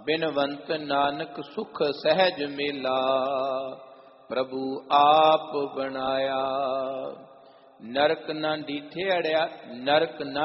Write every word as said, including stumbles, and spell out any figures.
ਬਿਨਵੰਤ ਨਾਨਕ ਸੁਖ ਸਹਿਜ ਮੇਲਾ। ਪ੍ਰਭੂ ਆਪ ਬਣਾਇਆ, ਨਰਕ ਨਾ ਡੀਠੇ ਅੜਿਆ, ਨਰਕ ਨਾ